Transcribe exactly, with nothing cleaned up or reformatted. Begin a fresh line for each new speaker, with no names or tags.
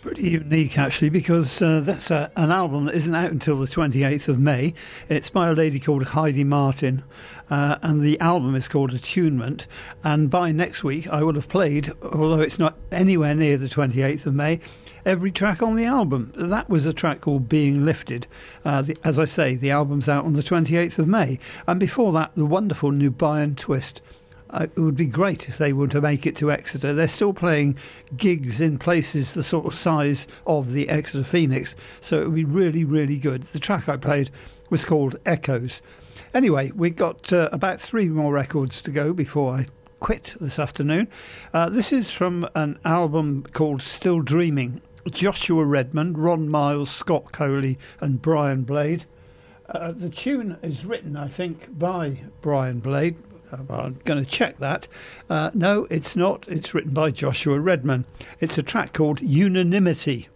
Pretty unique, actually, because uh, that's a, an album that isn't out until the twenty-eighth of May. It's by a lady called Heidi Martin, uh, and the album is called Attunement. And by next week, I will have played, although it's not anywhere near the twenty-eighth of May, every track on the album. That was a track called Being Lifted. Uh, the, as I say, the album's out on the twenty-eighth of May. And before that, the wonderful Nubian Twist. Uh, it would be great if they were to make it to Exeter. They're still playing gigs in places the sort of size of the Exeter Phoenix, so it would be really, really good. The track I played was called Echoes. Anyway, we've got uh, about three more records to go before I quit this afternoon. Uh, this is from an album called Still Dreaming. Joshua Redmond, Ron Miles, Scott Coley and Brian Blade. Uh, the tune is written, I think, by Brian Blade. I'm going to check that. Uh, no, it's not. It's written by Joshua Redman. It's a track called Unanimity.